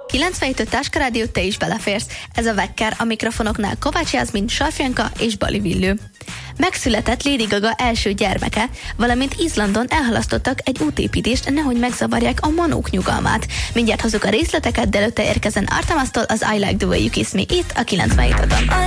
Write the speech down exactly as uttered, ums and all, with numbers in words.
kilencvenhét öt Táska Rádió, te is beleférsz. Ez a Vekker, a mikrofonoknál Kovács Jászmin, Sarfjanka és Bali Villő. Megszületett Lady Gaga első gyermeke, valamint Izlandon elhalasztottak egy útépítést, nehogy megzavarják a manók nyugalmát. Mindjárt hozzuk a részleteket, de előtte érkezen Artemastól az I Like the Way You Kiss Me itt a kilencvenhét ötön.